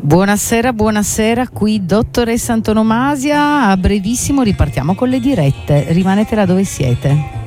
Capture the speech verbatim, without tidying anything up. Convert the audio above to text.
Buonasera, buonasera, qui dottoressa Antonomasia. A brevissimo ripartiamo con le dirette. Rimanete là dove siete.